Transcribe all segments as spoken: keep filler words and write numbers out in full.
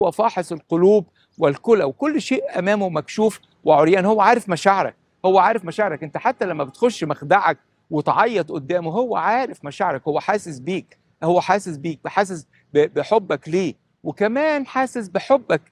هو فاحص القلوب والكلى، وكل شيء امامه مكشوف وعريان. هو عارف مشاعرك، هو عارف مشاعرك. انت حتى لما بتخش مخدعك وتعيط قدامه، هو عارف مشاعرك، هو حاسس بيك، هو حاسس بيك، حاسس بحبك ليه، وكمان حاسس بحبك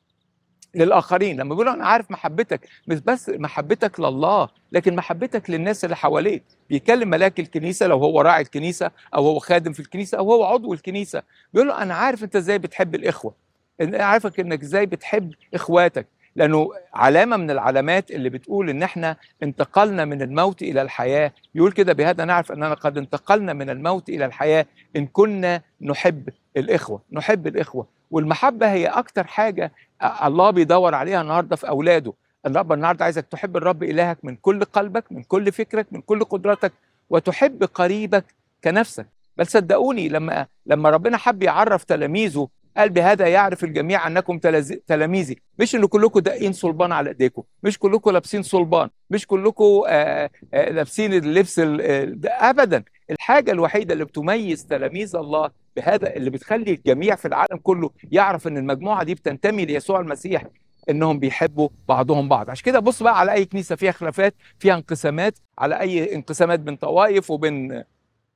للآخرين. لما بيقولوا أنا عارف محبتك، مش بس محبتك لله، لكن محبتك للناس اللي حواليك. بيكلم ملاك الكنيسة لو هو راعي الكنيسة أو هو خادم في الكنيسة أو هو عضو الكنيسة، بيقول له أنا عارف أنت إزاي بتحب الإخوة، أنا عارفك إنك إزاي بتحب إخواتك. لأنه علامة من العلامات اللي بتقول إن إحنا انتقلنا من الموت إلى الحياة. يقول كده بهذا نعرف أننا قد انتقلنا من الموت إلى الحياة إن كنا نحب الإخوة. نحب الإخوة، والمحبة هي أكتر حاجة الله بيدور عليها النهارده في اولاده. الرب النهارده عايزك تحب الرب الهك من كل قلبك، من كل فكرك، من كل قدرتك، وتحب قريبك كنفسك. بل صدقوني لما لما ربنا حب يعرف تلاميذه قال بهذا يعرف الجميع انكم تلاميذي. مش ان كلكم داقين صلبان على ايديكم، مش كلكم لابسين صلبان، مش كلكم آآ آآ لابسين اللبس ابدا. الحاجه الوحيده اللي بتميز تلاميذ الله بهذا، اللي بتخلي الجميع في العالم كله يعرف ان المجموعه دي بتنتمي ليسوع المسيح، انهم بيحبوا بعضهم بعض. عشان كده بص بقى على اي كنيسه فيها خلافات، فيها انقسامات، على اي انقسامات بين طوائف وبين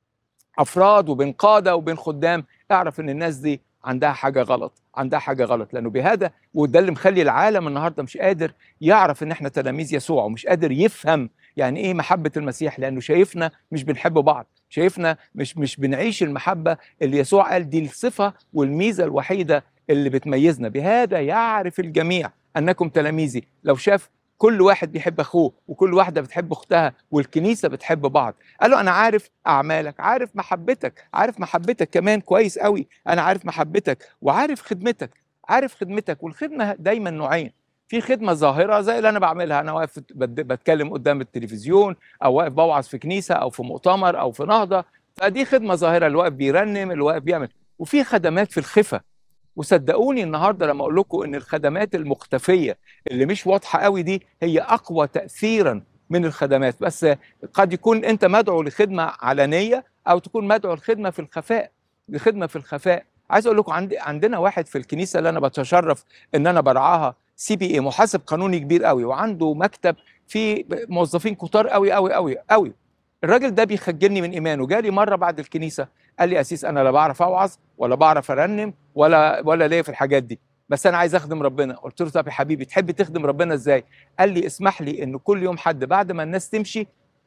افراد وبين قاده وبين خدام، اعرف ان الناس دي عندها حاجه غلط، عندها حاجه غلط. لانه بهذا، وده اللي مخلي العالم النهارده مش قادر يعرف ان احنا تلاميذ يسوع، ومش قادر يفهم يعني ايه محبه المسيح، لانه شايفنا مش بنحب بعض، شايفنا مش مش بنعيش المحبه اللي يسوع قال دي الصفه والميزه الوحيده اللي بتميزنا. بهذا يعرف الجميع انكم تلاميذي. لو شاف كل واحد بيحب اخوه، وكل واحده بتحب اختها، والكنيسه بتحب بعض، قال له انا عارف اعمالك، عارف محبتك، عارف محبتك كمان كويس قوي. انا عارف محبتك وعارف خدمتك، عارف خدمتك. والخدمه دايما نوعين، في خدمه ظاهره زي اللي انا بعملها، انا واقف بتكلم قدام التلفزيون، او واقف بوعظ في كنيسه او في مؤتمر او في نهضه، فدي خدمه ظاهره، اللي واقف بيرنم، اللي واقف بيعمل. وفي خدمات في الخفه. وصدقوني النهارده لما اقول لكم ان الخدمات المختفيه اللي مش واضحه قوي دي هي اقوى تاثيرا من الخدمات. بس قد يكون انت مدعو لخدمه علنيه، او تكون مدعو لخدمه في الخفاء، لخدمه في الخفاء. عايز اقول لكم عندي عندنا واحد في الكنيسه اللي انا بتشرف ان انا برعاها، سي بي اي، محاسب قانوني كبير قوي، وعنده مكتب فيه موظفين كتار قوي قوي قوي قوي. الراجل ده بيخجلني من ايمانه. جالي مره بعد الكنيسه قال لي اسيس انا لا بعرف اوعظ ولا بعرف ارنم ولا ولا ليا في الحاجات دي، بس انا عايز اخدم ربنا. قلت له طب يا حبيبي تحب تخدم ربنا ازاي؟ قال لي اسمح لي ان كل يوم حد بعد ما الناس تمشي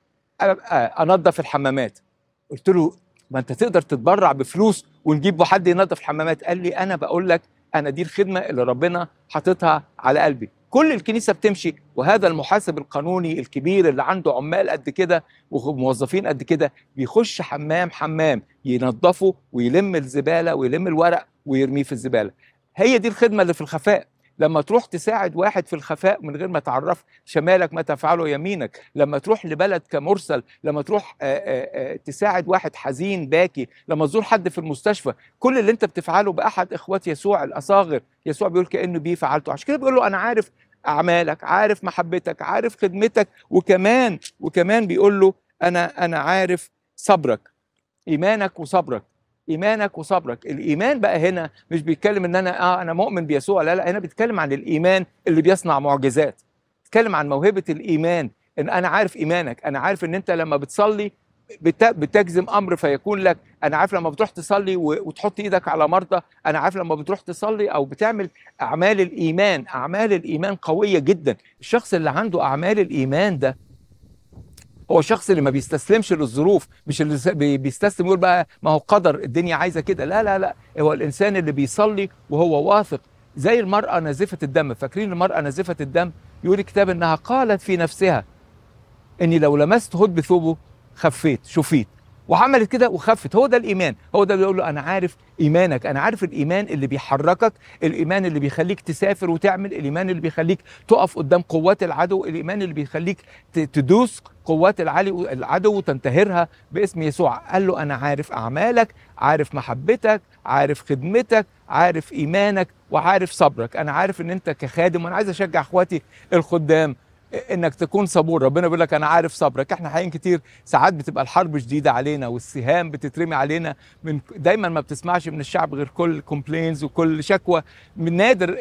انظف الحمامات. قلت له ما انت تقدر تتبرع بفلوس ونجيب حد ينظف الحمامات. قال لي انا بقول لك انا دي الخدمه اللي ربنا حاططها على قلبي. كل الكنيسه بتمشي، وهذا المحاسب القانوني الكبير اللي عنده عمال قد كده وموظفين قد كده بيخش حمام حمام ينظفه ويلم الزباله ويلم الورق ويرميه في الزباله. هي دي الخدمه اللي في الخفاء. لما تروح تساعد واحد في الخفاء من غير ما تعرف شمالك ما تفعله يمينك، لما تروح لبلد كمرسل، لما تروح آآ آآ تساعد واحد حزين باكي، لما تزور حد في المستشفى، كل اللي انت بتفعله باحد اخوات يسوع الاصاغر، يسوع بيقول كانه بيه فعلته. عشان كده بيقول له انا عارف اعمالك، عارف محبتك، عارف خدمتك، وكمان وكمان بيقول له انا انا عارف صبرك، ايمانك وصبرك، ايمانك وصبرك. الايمان بقى هنا مش بيتكلم ان انا اه انا مؤمن بيسوع، لا لا، هنا بيتكلم عن الايمان اللي بيصنع معجزات. بيتكلم عن موهبه الايمان، ان انا عارف ايمانك، انا عارف ان انت لما بتصلي بتجزم امر فيكون لك، انا عارف لما بتروح تصلي وتحط ايدك على مرضى، انا عارف لما بتروح تصلي او بتعمل اعمال الايمان. اعمال الايمان قويه جدا. الشخص اللي عنده اعمال الايمان ده هو الشخص اللي ما بيستسلمش للظروف، مش اللي بيستسلم يقول بقى ما هو قدر الدنيا عايزه كده، لا لا لا، هو الانسان اللي بيصلي وهو واثق. زي المراه نازفه الدم، فاكرين المراه نازفه الدم؟ يقول الكتاب انها قالت في نفسها اني لو لمست هد ثوبه خفيت شفيت، وعملت كده وخفت. هو ده الايمان، هو ده اللي بيقول له انا عارف ايمانك، انا عارف الايمان اللي بيحركك، الايمان اللي بيخليك تسافر وتعمل، الايمان اللي بيخليك تقف قدام قوات العدو، الايمان اللي بيخليك تدوس قوات العدو وتنتهرها باسم يسوع. قال له انا عارف اعمالك، عارف محبتك، عارف خدمتك، عارف ايمانك، وعارف صبرك. انا عارف ان انت كخادم، وانا عايز اشجع اخواتي الخدام انك تكون صبور. ربنا بيقول لك انا عارف صبرك. احنا حقيقة كتير ساعات بتبقى الحرب شديده علينا والسهام بتترمي علينا، من دايما ما بتسمعش من الشعب غير كل كومبلينز وكل شكوى. من نادر